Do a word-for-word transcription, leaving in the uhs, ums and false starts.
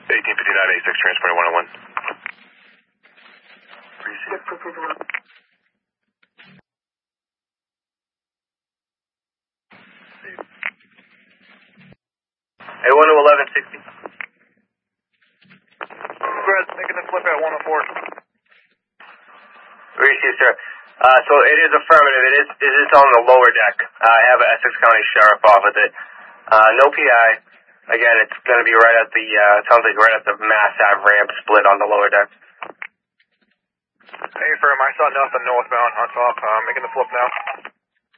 eighteen fifty-nine, eighty-six, transport one oh one. A one to eleven sixty. Brad, making the flip at one oh four. Receive, sir. Uh, so it is affirmative. It is, it is on the lower deck. Uh, I have an Essex County Sheriff off with it. Uh, no P I. Again, it's going to be right at the, uh, sounds like right at the Mass Ave ramp split on the lower deck. Hey, firm, I saw nothing northbound on top. Uh, making the flip now.